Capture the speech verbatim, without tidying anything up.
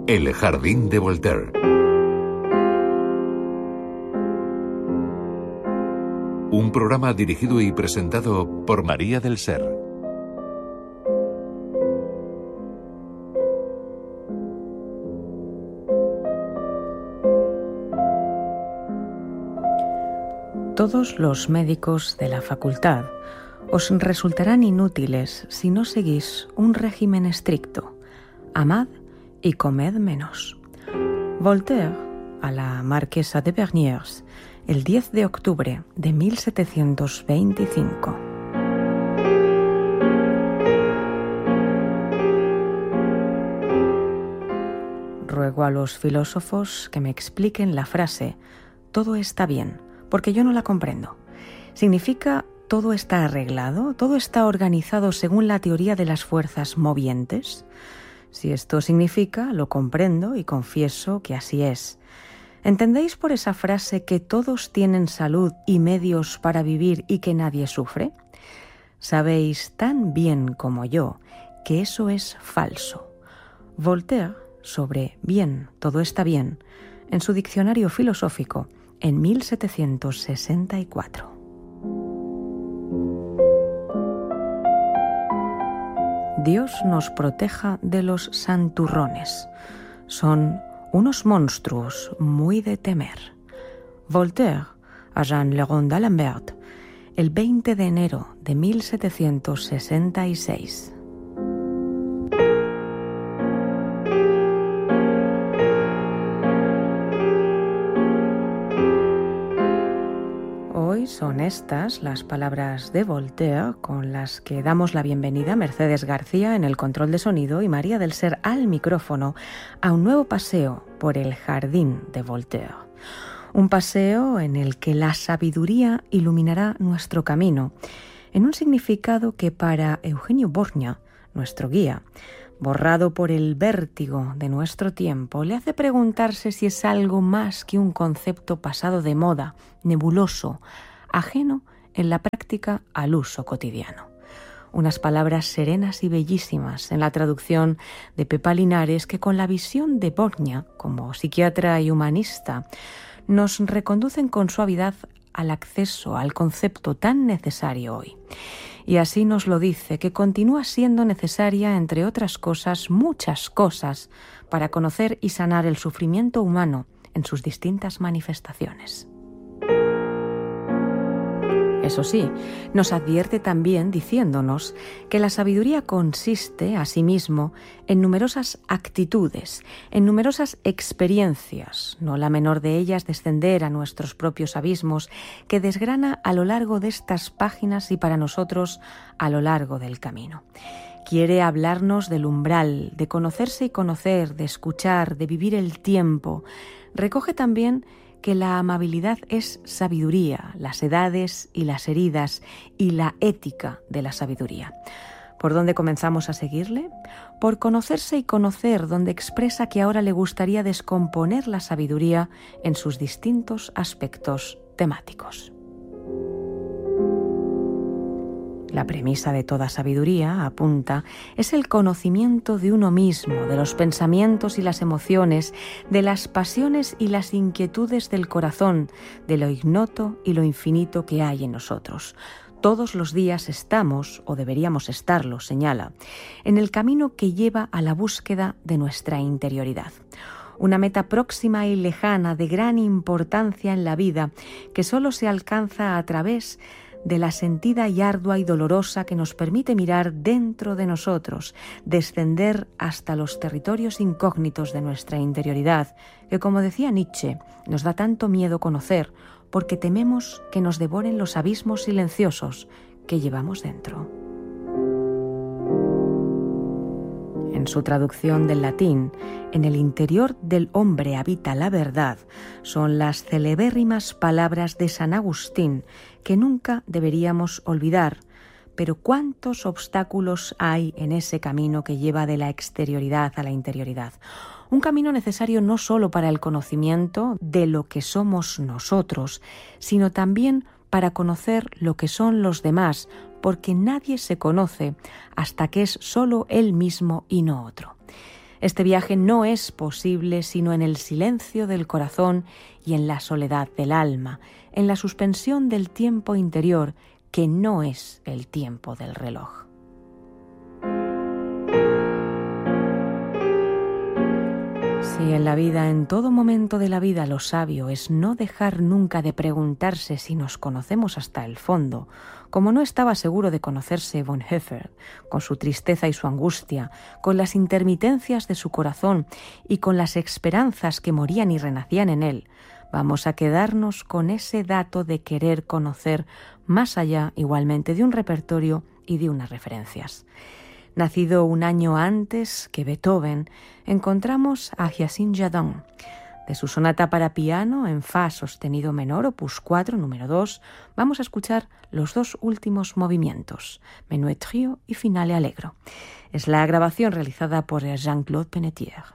El jardín de Voltaire. Un programa dirigido y presentado por María del Ser. Todos los médicos de la facultad os resultarán inútiles si no seguís un régimen estricto. Amad y comed menos. Voltaire a la marquesa de Bernières el diez de octubre de mil setecientos veinticinco. Ruego a los filósofos que me expliquen la frase «todo está bien», porque yo no la comprendo. ¿Significa todo está arreglado? ¿Todo está organizado según la teoría de las fuerzas movientes? Si esto significa, lo comprendo y confieso que así es. ¿Entendéis por esa frase que todos tienen salud y medios para vivir y que nadie sufre? Sabéis tan bien como yo que eso es falso. Voltaire, sobre bien, todo está bien, en su diccionario filosófico, en mil setecientos sesenta y cuatro. Dios nos proteja de los santurrones. Son unos monstruos muy de temer. Voltaire a Jean-Léon d'Alembert, el veinte de enero de mil setecientos sesenta y seis. Hoy son estas las palabras de Voltaire con las que damos la bienvenida a Mercedes García en el control de sonido y María del Ser al micrófono a un nuevo paseo por el jardín de Voltaire. Un paseo en el que la sabiduría iluminará nuestro camino, en un significado que para Eugenio Borgna, nuestro guía, borrado por el vértigo de nuestro tiempo, le hace preguntarse si es algo más que un concepto pasado de moda, nebuloso, ajeno en la práctica al uso cotidiano. Unas palabras serenas y bellísimas en la traducción de Pepa Linares que con la visión de Borgna, como psiquiatra y humanista, nos reconducen con suavidad al acceso al concepto tan necesario hoy. Y así nos lo dice, que continúa siendo necesaria, entre otras cosas, muchas cosas, para conocer y sanar el sufrimiento humano en sus distintas manifestaciones. Eso sí, nos advierte también diciéndonos que la sabiduría consiste, asimismo, en numerosas actitudes, en numerosas experiencias, no la menor de ellas descender a nuestros propios abismos, que desgrana a lo largo de estas páginas y para nosotros a lo largo del camino. Quiere hablarnos del umbral, de conocerse y conocer, de escuchar, de vivir el tiempo. Recoge también que la amabilidad es sabiduría, las edades y las heridas y la ética de la sabiduría. ¿Por dónde comenzamos a seguirle? Por conocerse y conocer, donde expresa que ahora le gustaría descomponer la sabiduría en sus distintos aspectos temáticos. La premisa de toda sabiduría, apunta, es el conocimiento de uno mismo, de los pensamientos y las emociones, de las pasiones y las inquietudes del corazón, de lo ignoto y lo infinito que hay en nosotros. Todos los días estamos, o deberíamos estarlo, señala, en el camino que lleva a la búsqueda de nuestra interioridad. Una meta próxima y lejana, de gran importancia en la vida, que solo se alcanza a través de la sentida y ardua y dolorosa que nos permite mirar dentro de nosotros, descender hasta los territorios incógnitos de nuestra interioridad, que, como decía Nietzsche, nos da tanto miedo conocer, porque tememos que nos devoren los abismos silenciosos que llevamos dentro. En su traducción del latín, en el interior del hombre habita la verdad, son las celebérrimas palabras de San Agustín que nunca deberíamos olvidar. Pero ¿cuántos obstáculos hay en ese camino que lleva de la exterioridad a la interioridad? Un camino necesario no solo para el conocimiento de lo que somos nosotros, sino también para conocer lo que son los demás, porque nadie se conoce hasta que es solo él mismo y no otro. Este viaje no es posible sino en el silencio del corazón y en la soledad del alma, en la suspensión del tiempo interior, que no es el tiempo del reloj. Si en la vida, en todo momento de la vida, lo sabio es no dejar nunca de preguntarse si nos conocemos hasta el fondo, como no estaba seguro de conocerse Bonhoeffer, con su tristeza y su angustia, con las intermitencias de su corazón y con las esperanzas que morían y renacían en él, vamos a quedarnos con ese dato de querer conocer más allá igualmente de un repertorio y de unas referencias. Nacido un año antes que Beethoven, encontramos a Hyacinthe Jadon. De su sonata para piano en fa sostenido menor, opus cuatro, número dos, vamos a escuchar los dos últimos movimientos, Menuet Trio y Finale Allegro. Es la grabación realizada por Jean-Claude Pennetier.